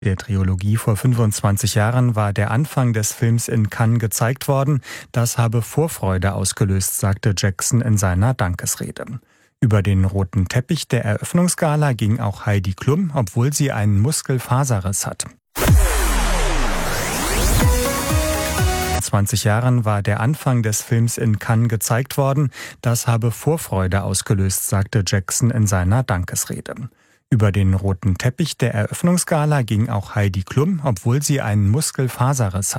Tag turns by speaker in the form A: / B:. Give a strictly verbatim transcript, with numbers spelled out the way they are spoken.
A: Der Trilogie vor fünfundzwanzig Jahren war der Anfang des Films in Cannes gezeigt worden. Das habe Vorfreude ausgelöst, sagte Jackson in seiner Dankesrede. Über den roten Teppich der Eröffnungsgala ging auch Heidi Klum, obwohl sie einen Muskelfaserriss hat. Vor zwanzig Jahren war der Anfang des Films in Cannes gezeigt worden. Das habe Vorfreude ausgelöst, sagte Jackson in seiner Dankesrede. Über den roten Teppich der Eröffnungsgala ging auch Heidi Klum, obwohl sie einen Muskelfaserriss hat.